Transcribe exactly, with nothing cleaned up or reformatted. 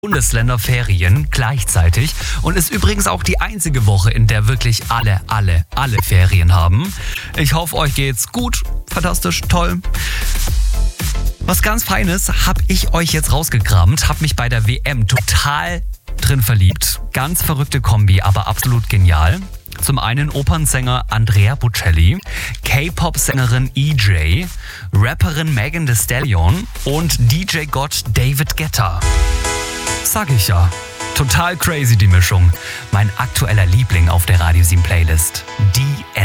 Bundesländerferien gleichzeitig und ist übrigens auch die einzige Woche, in der wirklich alle, alle, alle Ferien haben. Ich hoffe, euch geht's gut, fantastisch, toll. Was ganz Feines habe ich euch jetzt rausgekramt, habe mich bei der W M total drin verliebt. Ganz verrückte Kombi, aber absolut genial. Zum einen Opernsänger Andrea Bocelli, K-Pop-Sängerin E J, Rapperin Megan Thee Stallion und D J-Gott David Guetta. Sag ich ja. Total crazy die Mischung. Mein aktueller Liebling auf der Radio sieben Playlist. Die